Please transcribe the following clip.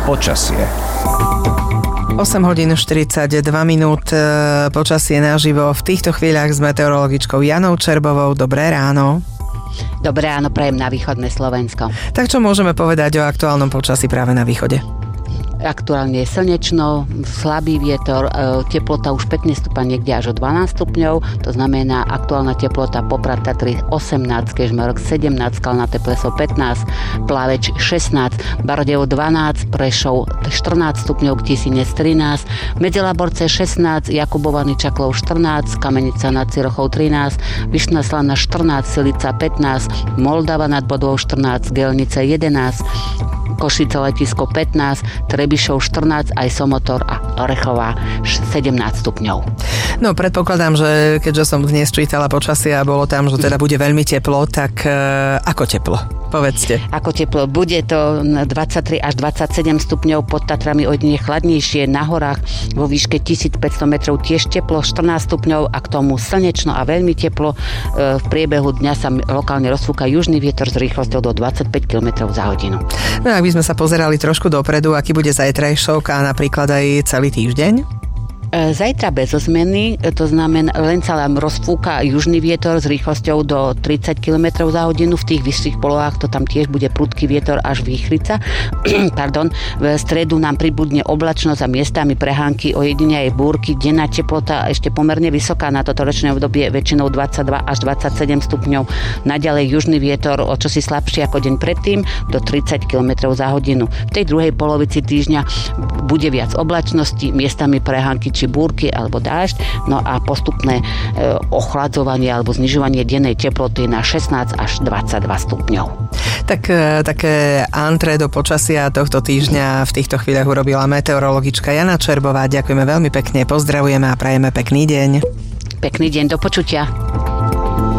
Počasie. 8 hodín 42 minút, počasie naživo v týchto chvíľach s meteorologičkou Janou Čerbovou. Dobré ráno. Dobré ráno prajem na východné Slovensko. Tak čo môžeme povedať o aktuálnom počasí práve na východe? Aktuálne je slnečno, slabý vietor, teplota už pekne stúpa niekde až o 12 stupňov, to znamená aktuálna teplota Poprad Tatry 18, Kežmarok 17, Kalnaté Pleso 15, Plaveč 16, Bardejov 12, Prešov 14 stupňov, Tisínec 13, Medzilaborce 16, Jakubovany Čaklov 14, Kamenica nad Cirochou 13, Vyšná Slana 14, Silica 15, Moldava nad Bodvou 14, Gelnice 11, Košice letisko 15, Trebišov 14, aj Somotor a Orechová 17 stupňov. No predpokladám, že keďže som dnes čítala počasie a bolo tam, že teda bude veľmi teplo, tak ako teplo? Povedzte. Ako teplo? Bude to 23 až 27 stupňov, pod Tatrami ojedine chladnejšie, na horách vo výške 1500 metrov tiež teplo, 14 stupňov a k tomu slnečno a veľmi teplo. V priebehu dňa sa lokálne rozfúka južný vietor s rýchlosťou do 25 km za hodinu. No ak by sme sa pozerali trošku dopredu, aký bude zajtrajšok a napríklad aj celý týždeň? Zajtra bez zmeny, to znamená, len sa nám rozfúka južný vietor s rýchlosťou do 30 km za hodinu. V tých vyšších polohách to tam tiež bude prudký vietor až výchrica. Pardon. V stredu nám pribudne oblačnosť a miestami prehánky, ojedine aj búrky. Denná teplota ešte pomerne vysoká na toto ročné obdobie, väčšinou 22 až 27 stupňov. Naďalej južný vietor o čosi slabší ako deň predtým do 30 km za hodinu. V tej druhej polovici týždňa bude viac oblačnosti, miestami prehánky či búrky alebo dážď, no a postupné ochladzovanie alebo znižovanie dennej teploty na 16 až 22 stupňov. Tak také antré do počasia tohto týždňa v týchto chvíľach urobila meteorologička Jana Čerbová. Ďakujeme veľmi pekne, pozdravujeme a prajeme pekný deň. Pekný deň, do počutia.